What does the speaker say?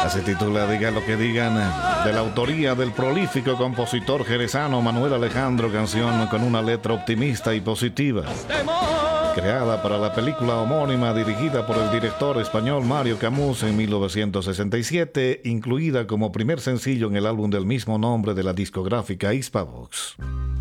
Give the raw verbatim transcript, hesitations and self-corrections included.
Se titula Digan lo que digan, de la autoría del prolífico compositor jerezano Manuel Alejandro, canción con una letra optimista y positiva. Creada para la película homónima dirigida por el director español Mario Camus en mil novecientos sesenta y siete, incluida como primer sencillo en el álbum del mismo nombre de la discográfica Hispavox.